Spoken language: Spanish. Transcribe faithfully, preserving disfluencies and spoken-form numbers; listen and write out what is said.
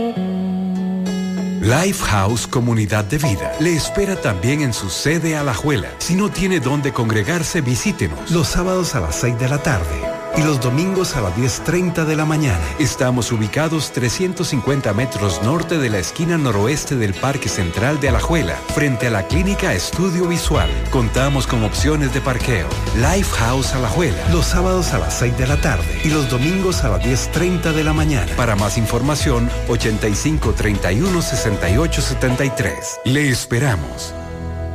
Lifehouse Comunidad de Vida le espera también en su sede Alajuela. Si no tiene dónde congregarse, visítenos. Los sábados a las seis de la tarde y los domingos a las diez treinta de la mañana. Estamos ubicados trescientos cincuenta metros norte de la esquina noroeste del Parque Central de Alajuela, frente a la Clínica Estudio Visual. Contamos con opciones de parqueo. Lifehouse Alajuela, los sábados a las seis de la tarde y los domingos a las diez treinta de la mañana. Para más información, ochenta y cinco, treinta y uno, sesenta y ocho, setenta y tres. Le esperamos.